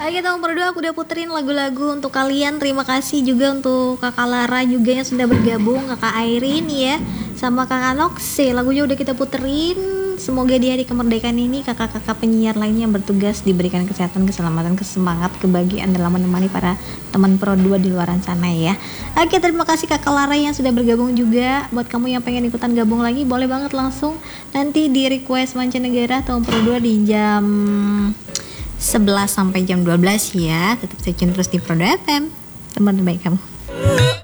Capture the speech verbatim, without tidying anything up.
Oke, tahun berdua aku udah puterin lagu-lagu untuk kalian. Terima kasih juga untuk Kakak Lara juga yang sudah bergabung, Kakak Airin ya, sama Kakak Noxe. Lagunya udah kita puterin. Semoga di hari kemerdekaan ini kakak-kakak penyiar lainnya yang bertugas diberikan kesehatan, keselamatan, kesemangat, kebahagiaan dalam menemani para teman Pro dua di luaran sana ya. Oke, terima kasih Kakak Lara yang sudah bergabung juga. Buat kamu yang pengen ikutan gabung lagi, boleh banget langsung nanti di request mancanegara tahun Pro dua di jam sebelas sampai jam dua belas ya. Tetap stay tune terus di Pro dua F M, teman terbaik kamu.